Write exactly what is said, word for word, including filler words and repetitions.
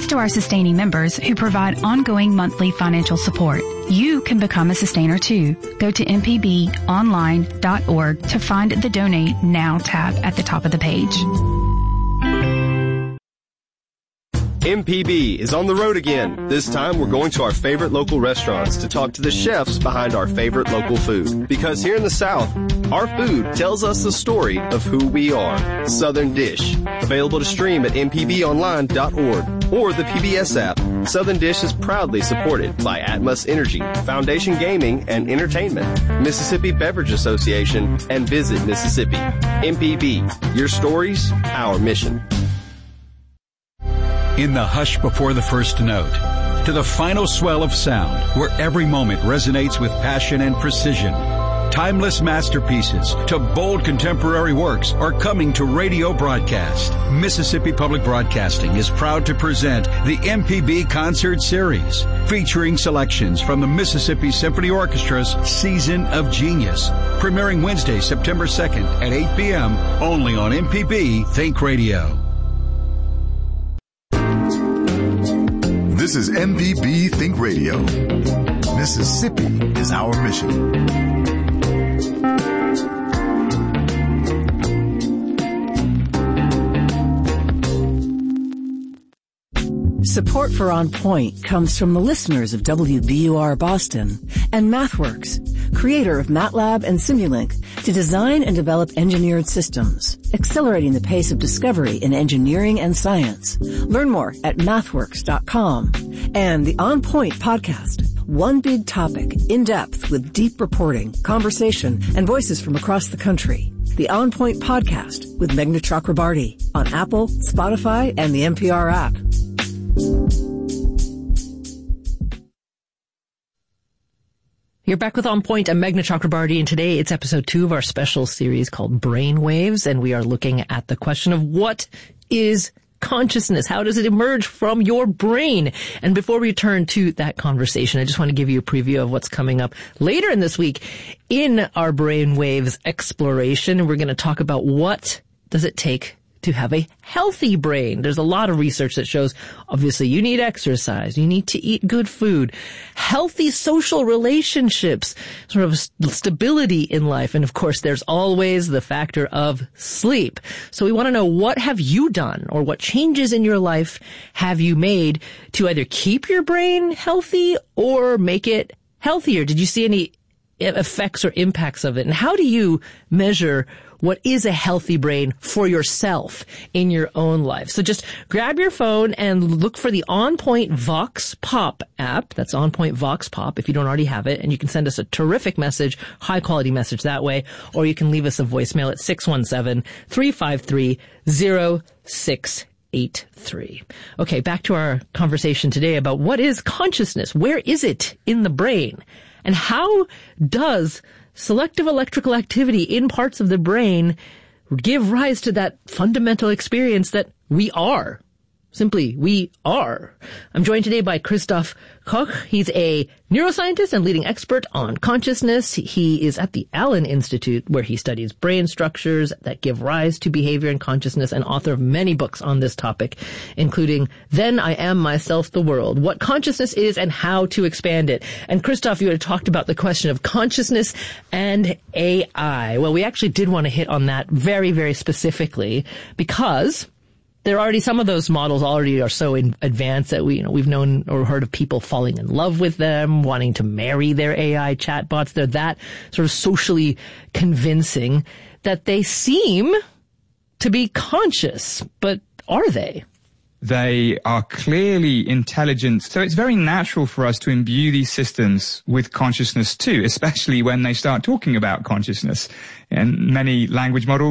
to our sustaining members who provide ongoing monthly financial support. You can become a sustainer too. Go to m p b online dot org to find the Donate Now tab at the top of the page. M P B is on the road again. This time we're going to our favorite local restaurants to talk to the chefs behind our favorite local food. Because here in the South, our food tells us the story of who we are. Southern Dish. Available to stream at m p b online dot org or the P B S app. Southern Dish is proudly supported by Atmos Energy, Foundation Gaming and Entertainment, Mississippi Beverage Association, and Visit Mississippi. M P B. Your stories, our mission. In the hush before the first note, to the final swell of sound, where every moment resonates with passion and precision. Timeless masterpieces to bold contemporary works are coming to radio broadcast. Mississippi Public Broadcasting is proud to present the M P B Concert Series, featuring selections from the Mississippi Symphony Orchestra's Season of Genius, premiering Wednesday, September second at eight p.m. only on M P B Think Radio. This is M P B Think Radio. Mississippi is our mission. Support for On Point comes from the listeners of W B U R Boston and MathWorks, creator of MATLAB and Simulink, to design and develop engineered systems, accelerating the pace of discovery in engineering and science. Learn more at mathworks dot com. And the On Point podcast, one big topic, in depth with deep reporting, conversation, and voices from across the country. The On Point podcast with Meghna Chakrabarti on Apple, Spotify, and the N P R app. You're back with On Point. I'm Meghna Chakrabarti, and today it's episode two of our special series called Brainwaves, and we are looking at the question of what is consciousness? How does it emerge from your brain? And before we turn to that conversation, I just want to give you a preview of what's coming up later in this week in our Brainwaves exploration. We're going to talk about what does it take to have a healthy brain. There's a lot of research that shows, obviously, you need exercise, you need to eat good food, healthy social relationships, sort of stability in life, and of course, there's always the factor of sleep. So we want to know, what have you done, or what changes in your life have you made to either keep your brain healthy or make it healthier? Did you see any effects or impacts of it? And how do you measure what is a healthy brain for yourself in your own life? So just grab your phone and look for the On Point Vox Pop app. That's On Point Vox Pop if you don't already have it. And you can send us a terrific message, high quality message that way. Or you can leave us a voicemail at six one seven, three five three, zero six eight three. Okay, back to our conversation today about what is consciousness? Where is it in the brain? And how does selective electrical activity in parts of the brain give rise to that fundamental experience that we are? Simply, we are. I'm joined today by Christoph Koch. He's a neuroscientist and leading expert on consciousness. He is at the Allen Institute, where he studies brain structures that give rise to behavior and consciousness, and author of many books on this topic, including Then I Am Myself the World, What Consciousness Is and How to Expand It. And Christoph, you had talked about the question of consciousness and A I. Well, we actually did want to hit on that very, very specifically, because there are already, some of those models already are so in advanced that we, you know, we've known or heard of people falling in love with them, wanting to marry their A I chatbots. They're that sort of socially convincing that they seem to be conscious. But are they? They are clearly intelligent. So it's very natural for us to imbue these systems with consciousness too, especially when they start talking about consciousness. And many language models